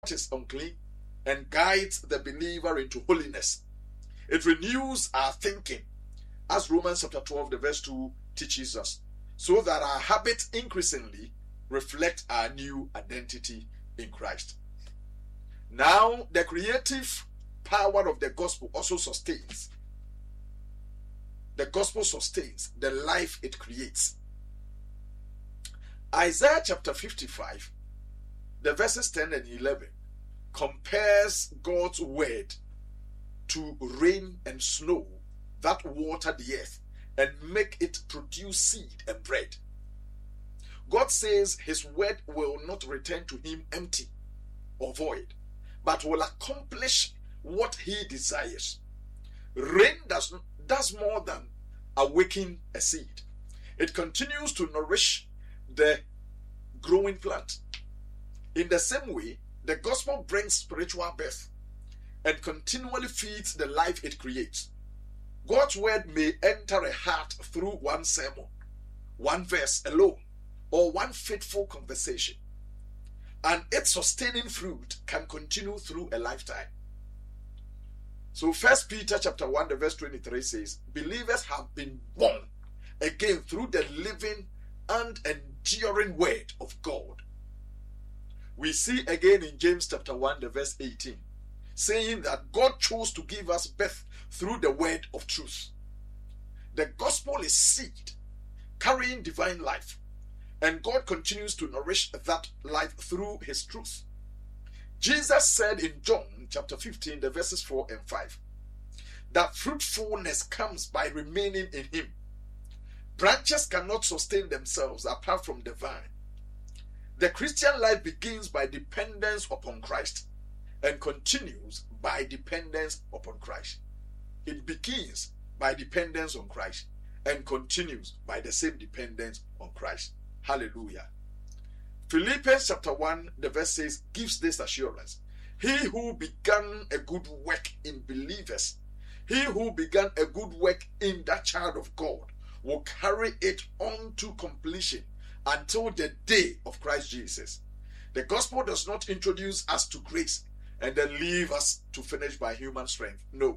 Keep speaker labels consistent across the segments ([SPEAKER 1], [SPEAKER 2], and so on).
[SPEAKER 1] is unclean and guides the believer into holiness. It renews our thinking, as Romans chapter 12, the verse 2 teaches us, so that our habits increasingly reflect our new identity in Christ. Now, the creative power of the gospel also sustains. The gospel sustains the life it creates. Isaiah chapter 55, the verses 10 and 11, compares God's word to rain and snow that water the earth and make it produce seed and bread. God says his word will not return to him empty or void, but will accomplish what he desires. Rain does more than awaken a seed. It continues to nourish the growing plant. In the same way, the gospel brings spiritual birth and continually feeds the life it creates. God's word may enter a heart through one sermon, one verse alone, or one faithful conversation, and its sustaining fruit can continue through a lifetime. So 1 Peter chapter 1, the verse 23 says, believers have been born again through the living and enduring word of God. We see again in James chapter 1, the verse 18, saying that God chose to give us birth through the word of truth. The gospel is seed carrying divine life, and God continues to nourish that life through his truth. Jesus said in John chapter 15, the verses 4 and 5, that fruitfulness comes by remaining in him. Branches cannot sustain themselves apart from the vine. The Christian life begins by dependence upon Christ and continues by dependence upon Christ. It begins by dependence on Christ and continues by the same dependence on Christ. Hallelujah. Philippians chapter 1, the verse says, gives this assurance. He who began a good work in believers, he who began a good work in that child of God, will carry it on to completion until the day of Christ Jesus. The gospel does not introduce us to grace and then leave us to finish by human strength. No.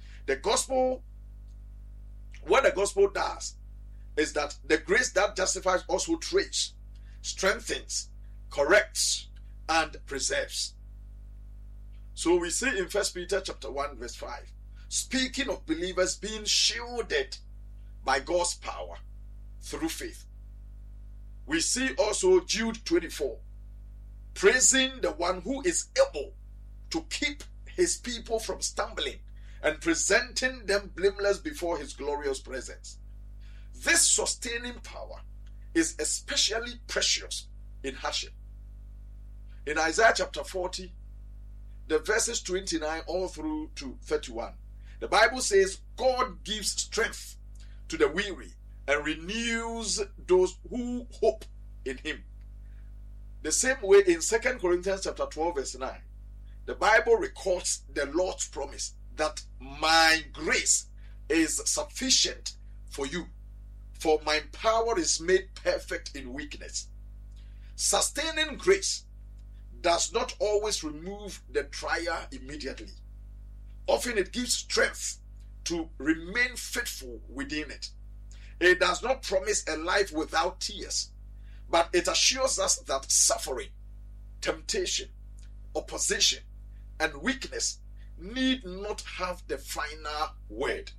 [SPEAKER 1] What the gospel does is that the grace that justifies also trains, strengthens, corrects, and preserves. So we see in 1 Peter chapter 1, verse 5, speaking of believers being shielded by God's power through faith. We see also Jude 24, praising the one who is able to keep his people from stumbling and presenting them blameless before his glorious presence. This sustaining power is especially precious in hardship. In Isaiah chapter 40, the verses 29 all through to 31, the Bible says God gives strength to the weary and renews those who hope in him. The same way in 2 Corinthians chapter 12 verse 9, the Bible records the Lord's promise that my grace is sufficient for you, for my power is made perfect in weakness. Sustaining grace does not always remove the trial immediately. Often it gives strength to remain faithful within it. It does not promise a life without tears, but it assures us that suffering, temptation, opposition, and weakness need not have the final word.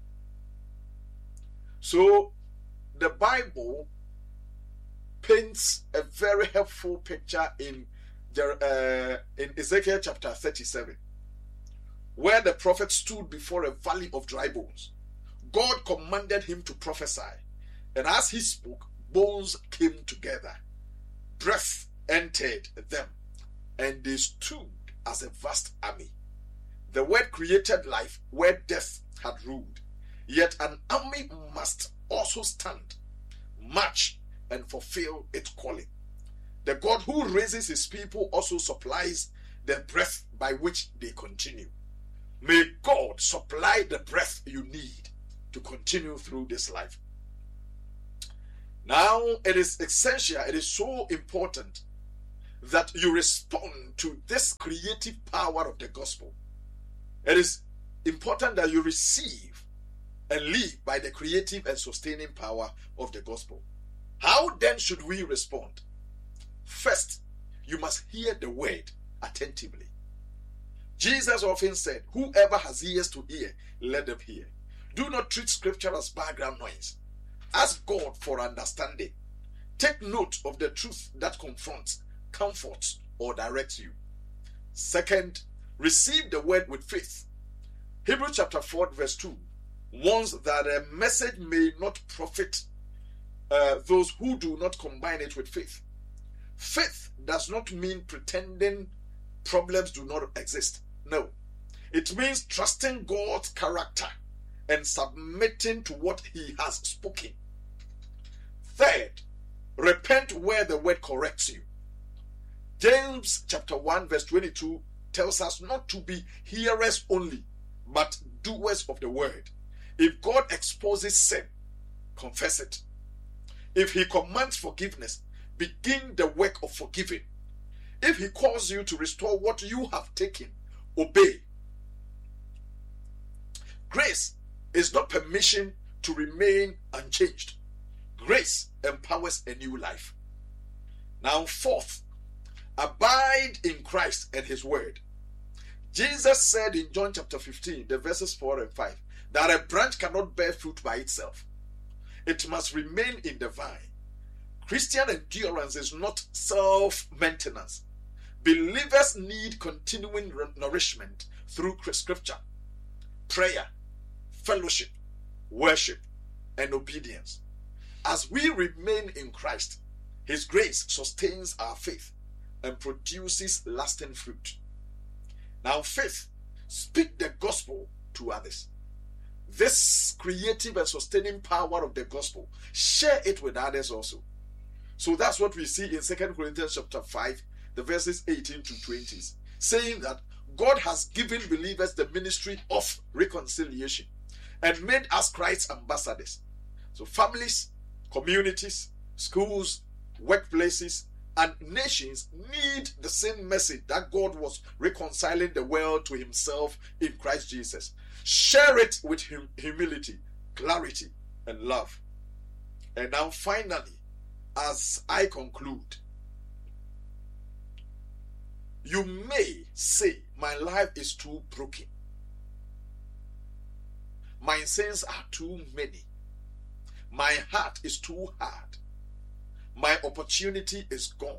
[SPEAKER 1] So the Bible paints a very helpful picture in Ezekiel chapter 37, where the prophet stood before a valley of dry bones. God commanded him to prophesy, and as he spoke, bones came together. Breath entered them, and they stood as a vast army. The word created life where death had ruled. Yet an army must also stand, march, and fulfill its calling. The God who raises his people also supplies the breath by which they continue. May God supply the breath you need to continue through this life. Now, it is essential, it is so important that you respond to this creative power of the gospel. It is important that you receive and live by the creative and sustaining power of the gospel. How then should we respond? First, you must hear the word attentively. Jesus often said, whoever has ears to hear, let them hear. Do not treat scripture as background noise. Ask God for understanding. Take note of the truth that confronts, comforts, or directs you. Second, receive the word with faith. Hebrews chapter 4 verse 2 warns that a message may not profit those who do not combine it with faith. Faith does not mean pretending problems do not exist. No. It means trusting God's character and submitting to what he has spoken. Third, repent where the word corrects you. James chapter 1 verse 22 tells us not to be hearers only, but doers of the word. If God exposes sin, confess it. If he commands forgiveness, begin the work of forgiving. If he calls you to restore what you have taken, obey. Grace is not permission to remain unchanged. Grace empowers a new life. Now, fourth, abide in Christ and his word. Jesus said in John chapter 15, the verses 4 and 5, that a branch cannot bear fruit by itself. It must remain in the vine. Christian endurance is not self-maintenance. Believers need continuing nourishment through scripture, prayer, fellowship, worship, and obedience. As we remain in Christ, his grace sustains our faith and produces lasting fruit. Now, fifth, speak the gospel to others. This creative and sustaining power of the gospel, share it with others also. So that's what we see in 2 Corinthians chapter 5, the verses 18 to 20, saying that God has given believers the ministry of reconciliation and made us Christ's ambassadors. So families, communities, schools, workplaces, and nations need the same message that God was reconciling the world to himself in Christ Jesus. Share it with humility, clarity, and love. And now finally, as I conclude, you may say, my life is too broken. My sins are too many. My heart is too hard. My opportunity is gone.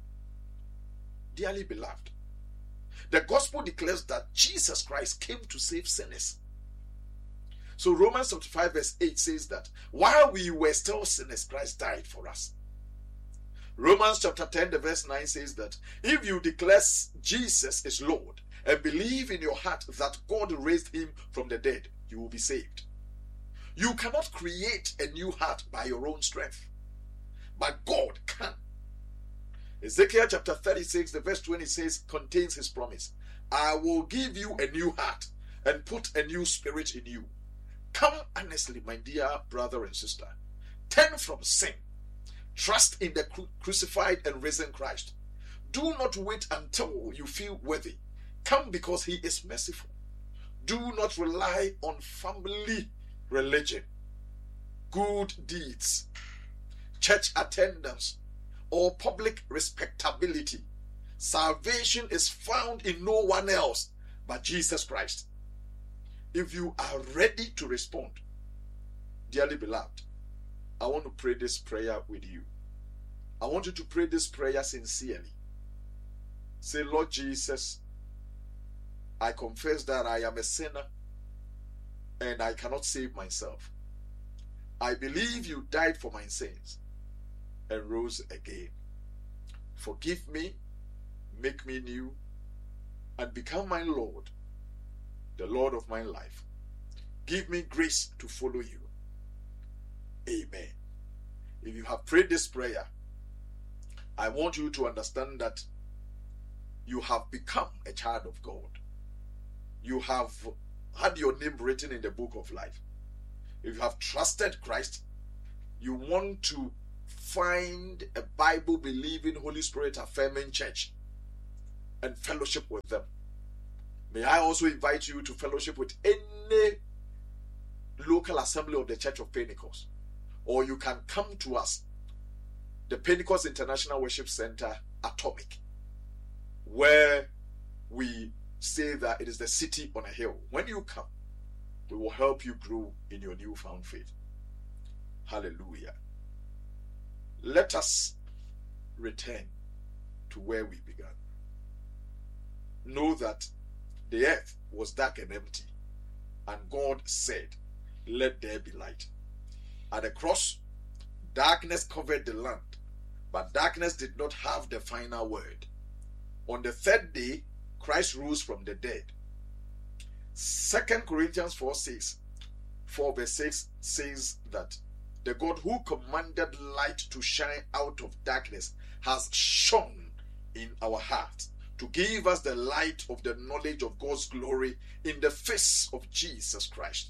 [SPEAKER 1] Dearly beloved, the gospel declares that Jesus Christ came to save sinners. So Romans chapter 5 verse 8 says that while we were still sinners, Christ died for us. Romans chapter 10 the verse 9 says that if you declare Jesus is Lord and believe in your heart that God raised him from the dead, you will be saved. You cannot create a new heart by your own strength, but God can. Ezekiel chapter 36 the verse 20 says, contains his promise. I will give you a new heart and put a new spirit in you. Come honestly, my dear brother and sister. Turn from sin. Trust in the crucified and risen Christ. Do not wait until you feel worthy. Come because he is merciful. Do not rely on family religion, good deeds, church attendance, or public respectability. Salvation is found in no one else but Jesus Christ. If you are ready to respond, dearly beloved, I want to pray this prayer with you. I want you to pray this prayer sincerely. Say, Lord Jesus, I confess that I am a sinner and I cannot save myself. I believe you died for my sins and rose again. Forgive me, make me new, and become my Lord, the Lord of my life. Give me grace to follow you. Amen. If you have prayed this prayer, I want you to understand that you have become a child of God. You have had your name written in the book of life. If you have trusted Christ, you want to find a Bible-believing, Holy Spirit-affirming church and fellowship with them. May I also invite you to fellowship with any local assembly of the Church of Pentecost. Or you can come to us, the Pentecost International Worship Center, Atomic, where we say that it is the city on a hill. When you come, we will help you grow in your newfound faith. Hallelujah. Let us return to where we began. Know that the earth was dark and empty, and God said, "Let there be light." At the cross, darkness covered the land, but darkness did not have the final word. On the third day, Christ rose from the dead. 2 Corinthians 4 verse 6 says that the God who commanded light to shine out of darkness has shone in our hearts to give us the light of the knowledge of God's glory in the face of Jesus Christ.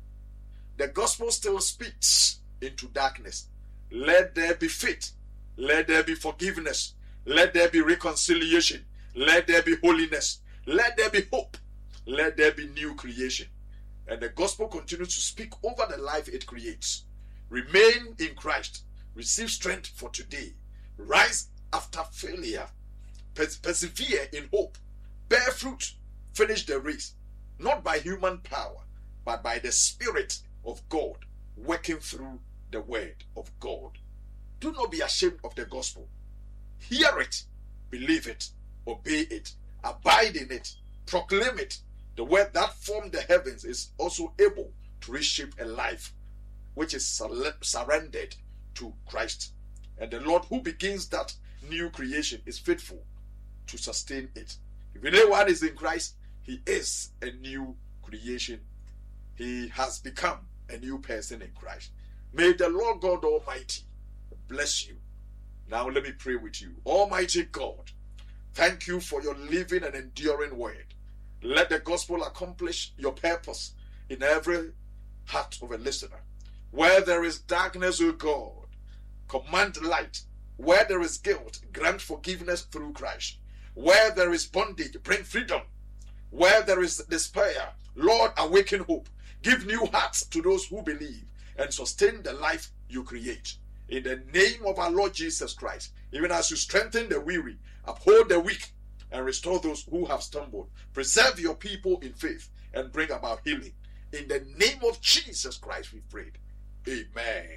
[SPEAKER 1] The gospel still speaks into darkness. Let there be faith. Let there be forgiveness. Let there be reconciliation. Let there be holiness. Let there be hope. Let there be new creation. And the gospel continues to speak over the life it creates. Remain in Christ. Receive strength for today. Rise after failure. Persevere in hope. Bear fruit. Finish the race. Not by human power, but by the Spirit of God working through the word of God. Do not be ashamed of the gospel. Hear it. Believe it. Obey it. Abide in it. Proclaim it. The word that formed the heavens is also able to reshape a life which is surrendered to Christ. And the Lord who begins that new creation is faithful to sustain it. If anyone is in Christ, he is a new creation. He has become a new person in Christ. May the Lord God Almighty bless you. Now let me pray with you. Almighty God, thank you for your living and enduring word. Let the gospel accomplish your purpose in every heart of a listener. Where there is darkness, O God, command light. Where there is guilt, grant forgiveness through Christ. Where there is bondage, bring freedom. Where there is despair, Lord, awaken hope. Give new hearts to those who believe and sustain the life you create. In the name of our Lord Jesus Christ, even as you strengthen the weary, uphold the weak, and restore those who have stumbled. Preserve your people in faith and bring about healing. In the name of Jesus Christ we prayed. Amen.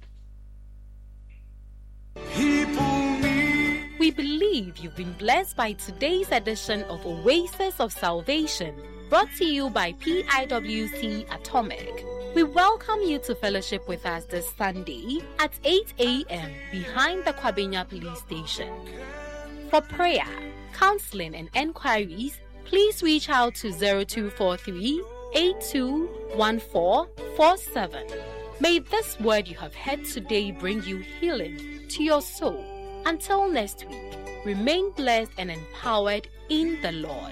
[SPEAKER 2] We believe you've been blessed by today's edition of Oasis of Salvation, brought to you by PIWC Atomic. We welcome you to fellowship with us this Sunday at 8 a.m. behind the Kwabenya police station. For prayer, counseling and enquiries, please reach out to 0243 821447. May this word you have heard today bring you healing to your soul. Until next week, remain blessed and empowered in the Lord.